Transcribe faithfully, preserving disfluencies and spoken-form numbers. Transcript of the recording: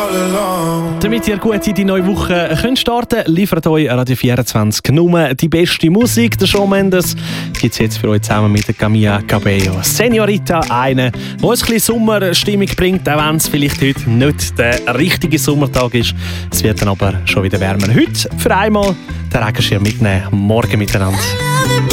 Damit ihr gut in die neue Woche könnt starten, liefert euch Radio vierundzwanzig nur die beste Musik. Der Shawn Mendes gibt es jetzt für euch zusammen mit der Camila Cabello. Senorita, eine, die uns ein bisschen Sommerstimmung bringt, auch wenn es vielleicht heute nicht der richtige Sommertag ist. Es wird dann aber schon wieder wärmer. Heute für einmal den Regenschirm mitnehmen. Morgen miteinander.